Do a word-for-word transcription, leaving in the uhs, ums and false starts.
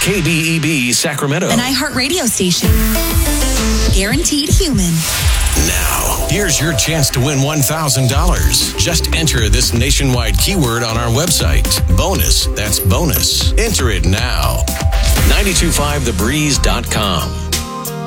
K B E B Sacramento. An iHeartRadio station. Guaranteed human. Now, here's your chance to win one thousand dollars. Just enter this nationwide keyword on our website. Bonus. That's bonus. Enter it now. nine two five the breeze dot com.